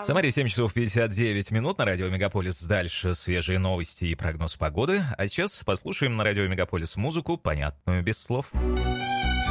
Самаре 7 часов 59 минут на радио Мегаполис. Дальше свежие новости и прогноз погоды. А сейчас послушаем на радио Мегаполис музыку, понятную без слов.